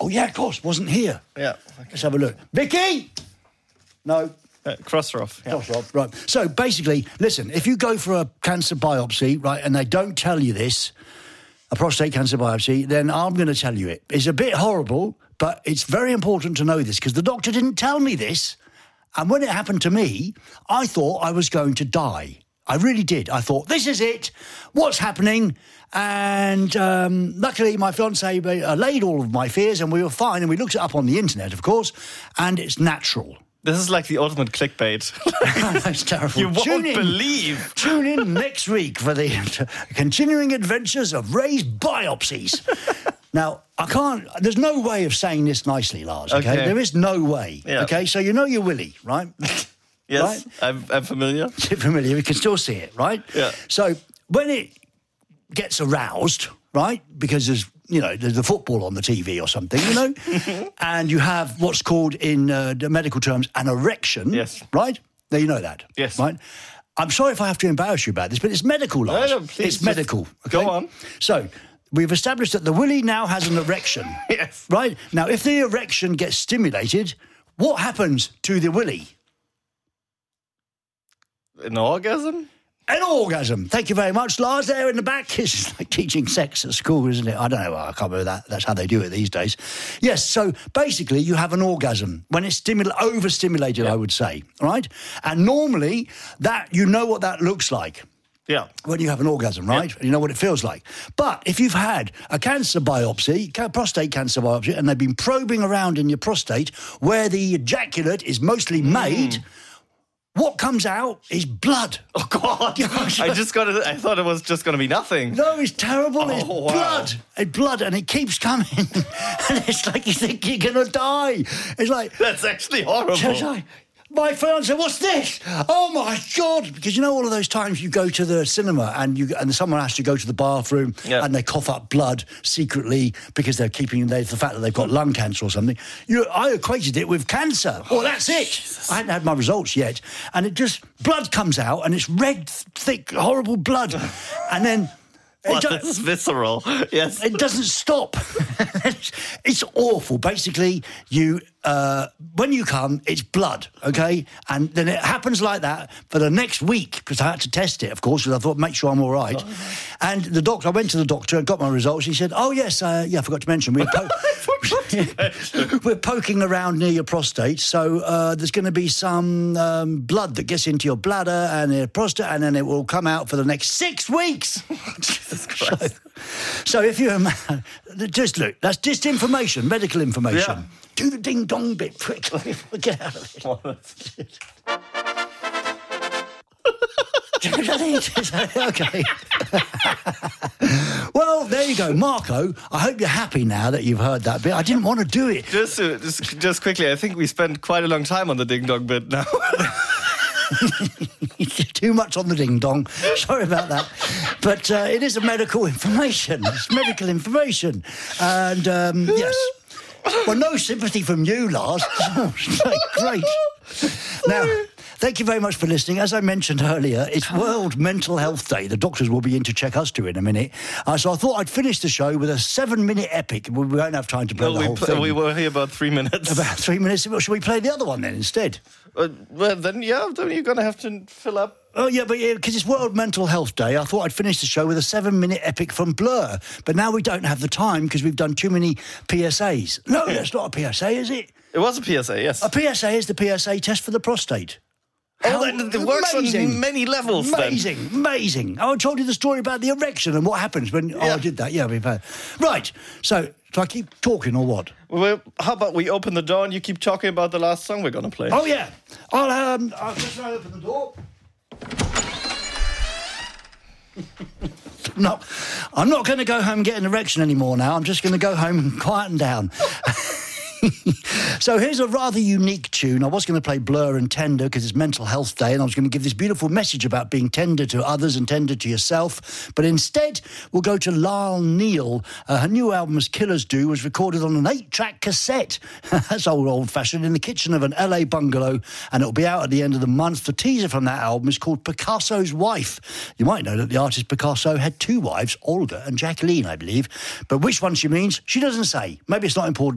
Oh, yeah, of course. Wasn't here. Yeah. Okay. Let's have a look. Vicky! No. Crossroff. Yeah. Crossroff, right. So, basically, listen, if you go for a cancer biopsy, right, and they don't tell you this, a prostate cancer biopsy, then I'm going to tell you it. It's a bit horrible, but it's very important to know this, because the doctor didn't tell me this. And when it happened to me, I thought I was going to die. I really did. I thought, this is it. What's happening? And luckily, my fiancée allayed all of my fears, and we were fine. And we looked it up on the internet, of course, and it's natural. This is like the ultimate clickbait. That's terrible. You won't believe. Tune in next week for the continuing adventures of Ray's biopsies. Now, there's no way of saying this nicely, Lars, okay? There is no way, okay? So you know your willy, right? Yes, right? I'm familiar. You're familiar, we can still see it, right? Yeah. So when it gets aroused, right, because there's the football on the TV or something, and you have what's called in the medical terms an erection, yes, right? Now you know that, yes, right? I'm sorry if I have to embarrass you about this, but it's medical, Lars. No, please, it's medical. Okay? Go on. So we've established that the willy now has an erection. Yes. Right? Now, if the erection gets stimulated, what happens to the willy? An orgasm? An orgasm. Thank you very much, Lars, there in the back. It's like teaching sex at school, isn't it? I don't know. I can't remember that. That's how they do it these days. Yes, so basically you have an orgasm when it's overstimulated, I would say, right? And normally you know what that looks like. Yeah. When you have an orgasm, right? Yeah. You know what it feels like. But if you've had a cancer biopsy, prostate cancer biopsy, and they've been probing around in your prostate where the ejaculate is mostly made, what comes out is blood. Oh, God. I thought it was just going to be nothing. No, it's terrible. Oh, it's wow. blood. It's blood, and it keeps coming. And it's like you think you're going to die. It's like... That's actually horrible. My fiance, what's this? Oh, my God. Because all of those times you go to the cinema and someone has to go to the bathroom and they cough up blood secretly because they're keeping the fact that they've got lung cancer or something. I equated it with cancer. Oh, that's it. Jesus. I hadn't had my results yet. And blood comes out and it's red, thick, horrible blood. And then... This is visceral. Yes. It doesn't stop. It's awful. Basically, when you come, it's blood, okay? And then it happens like that for the next week, because I had to test it, of course, because I thought, make sure I'm all right. And I went to the doctor and got my results. He said, oh, yes, I forgot to mention, we're poking around near your prostate, so there's going to be some blood that gets into your bladder and your prostate, and then it will come out for the next 6 weeks. Jesus Christ. So if you're a man, just look, that's just information, medical information. Yeah. Do the ding-dong bit quickly. Get out of it. Okay. Well, there you go. Marco, I hope you're happy now that you've heard that bit. I didn't want to do it. Just quickly, I think we spent quite a long time on the ding-dong bit now. Too much on the ding-dong. Sorry about that. But it is a medical information. It's medical information. And, yes. Well, no sympathy from you, Lars. Great. Now, thank you very much for listening. As I mentioned earlier, it's World Mental Health Day. The doctors will be in to check us too in a minute. So I thought I'd finish the show with a 7-minute epic. We won't have time to play the whole thing. We were here about 3 minutes. About 3 minutes. Should we play the other one then instead? Well, then you're going to have to fill up. Oh, yeah, but because it's World Mental Health Day, I thought I'd finish the show with a 7-minute epic from Blur. But now we don't have the time because we've done too many PSAs. No, that's not a PSA, is it? It was a PSA, yes. A PSA is the PSA test for the prostate. It works on many levels. Amazing. I told you the story about the erection and what happens when I did that. Yeah, we've had. Right. So, do I keep talking or what? Well, how about we open the door and you keep talking about the last song we're going to play? Oh, yeah. I'll just open the door. No, I'm not going to go home and get an erection anymore now. I'm just going to go home and quieten down. So here's a rather unique tune. I was going to play Blur and Tender because it's Mental Health Day, and I was going to give this beautiful message about being tender to others and tender to yourself. But instead, we'll go to Lyle Neal. Her new album, As Killers Do, was recorded on an 8-track cassette. That's old-fashioned, in the kitchen of an LA bungalow, and it'll be out at the end of the month. The teaser from that album is called Picasso's Wife. You might know that the artist Picasso had 2 wives, Olga and Jacqueline, I believe. But which one she means, she doesn't say. Maybe it's not important